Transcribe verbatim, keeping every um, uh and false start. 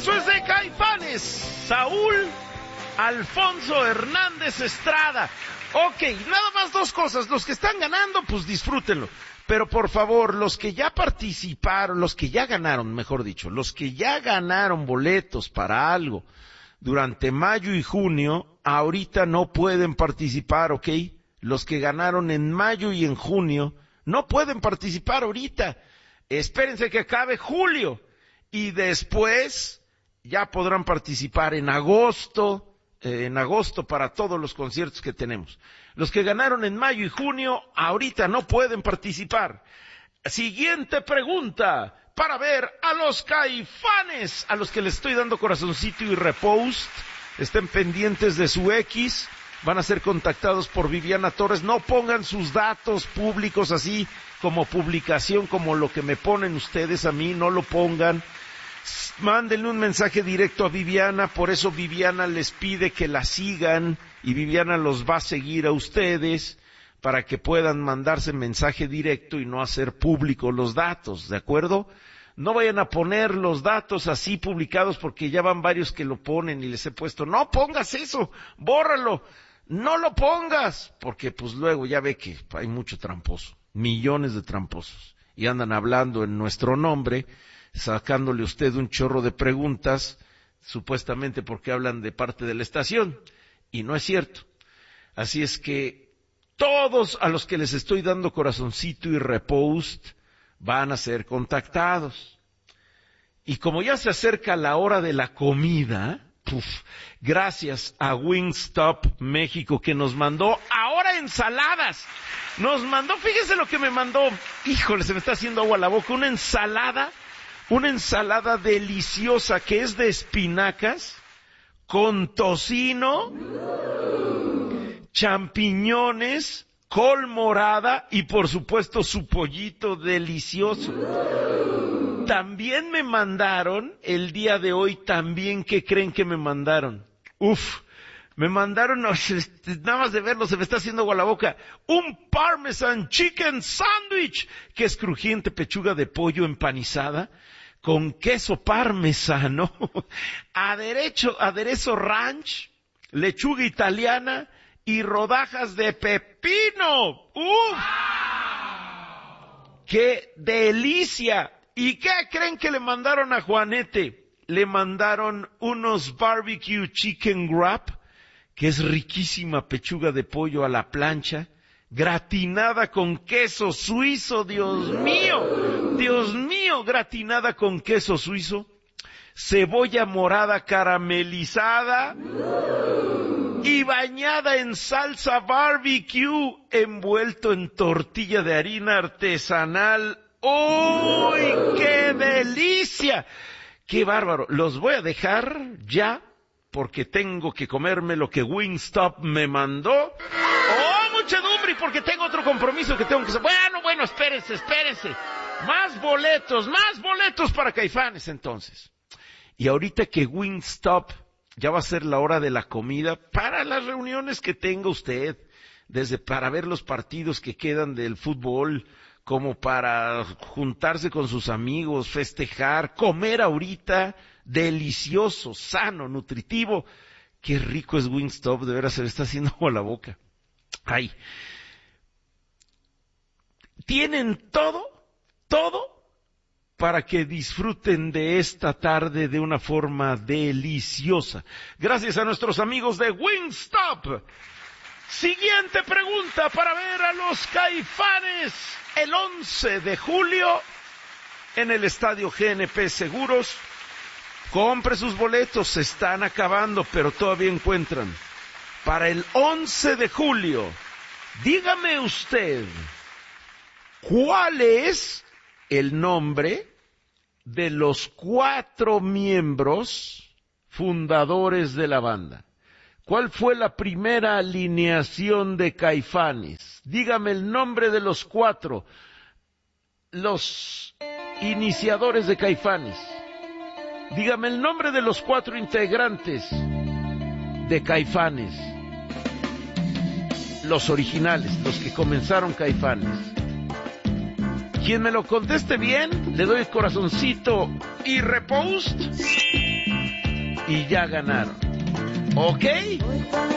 Eso es de Caifanes. Saúl Alfonso Hernández Estrada. Ok, nada más dos cosas. Los que están ganando, pues disfrútenlo. Pero por favor, los que ya participaron, los que ya ganaron, mejor dicho, los que ya ganaron boletos para algo durante mayo y junio, ahorita no pueden participar, ¿ok? Los que ganaron en mayo y en junio no pueden participar ahorita. Espérense que acabe julio y después ya podrán participar en agosto, eh, en agosto para todos los conciertos que tenemos. Los que ganaron en mayo y junio ahorita no pueden participar. Siguiente pregunta para ver a los Caifanes, a los que les estoy dando corazoncito y repost. Estén pendientes de su X. Van a ser contactados por Viviana Torres. No pongan sus datos públicos así como publicación, como lo que me ponen ustedes a mí. No lo pongan. Mándenle un mensaje directo a Viviana. Por eso Viviana les pide que la sigan y Viviana los va a seguir a ustedes para que puedan mandarse mensaje directo y no hacer público los datos, ¿de acuerdo? No vayan a poner los datos así publicados porque ya van varios que lo ponen y les he puesto. No pongas eso, bórralo. No lo pongas, porque pues luego ya ve que hay mucho tramposo, millones de tramposos, y andan hablando en nuestro nombre, sacándole a usted un chorro de preguntas, supuestamente porque hablan de parte de la estación, y no es cierto. Así es que todos a los que les estoy dando corazoncito y repost van a ser contactados. Y como ya se acerca la hora de la comida, Puf, gracias a Wingstop México que nos mandó ahora ensaladas. Nos mandó, fíjese lo que me mandó. Híjole, se me está haciendo agua a la boca. Una ensalada, una ensalada deliciosa que es de espinacas con tocino, champiñones, col morada y por supuesto su pollito delicioso. También me mandaron, el día de hoy, también, ¿qué creen que me mandaron? Uf, me mandaron, nada más de verlo, se me está haciendo agua la boca, un Parmesan Chicken Sandwich, que es crujiente pechuga de pollo empanizada, con queso parmesano, aderecho, aderezo ranch, lechuga italiana y rodajas de pepino. ¡Uf! ¡Qué delicia! ¿Y qué creen que le mandaron a Juanete? Le mandaron unos barbecue chicken wrap, que es riquísima pechuga de pollo a la plancha, gratinada con queso suizo, Dios mío, Dios mío, gratinada con queso suizo, cebolla morada caramelizada y bañada en salsa barbecue, envuelto en tortilla de harina artesanal. ¡Uy, qué delicia! ¡Qué bárbaro! Los voy a dejar ya porque tengo que comerme lo que Wingstop me mandó. ¡Oh, muchedumbre! Porque tengo otro compromiso que tengo que hacer. Bueno, bueno, espérense, espérense. Más boletos, más boletos para Caifanes entonces. Y ahorita que Wingstop ya va a ser la hora de la comida para las reuniones que tenga usted, desde para ver los partidos que quedan del fútbol, como para juntarse con sus amigos, festejar, comer ahorita, delicioso, sano, nutritivo. Qué rico es Wingstop, de veras se le está haciendo agua la boca. Ay. Tienen todo, todo, para que disfruten de esta tarde de una forma deliciosa. Gracias a nuestros amigos de Wingstop. Siguiente pregunta para ver a los Caifanes el once de julio en el Estadio G N P Seguros. Compre sus boletos, se están acabando, pero todavía encuentran. Para el once de julio, dígame usted, ¿cuál es el nombre de los cuatro miembros fundadores de la banda? ¿Cuál fue la primera alineación de Caifanes? Dígame el nombre de los cuatro, los iniciadores de Caifanes. Dígame el nombre de los cuatro integrantes de Caifanes. Los originales, los que comenzaron Caifanes. Quien me lo conteste bien, le doy corazoncito y repost. y ya ganaron. ¿Ok?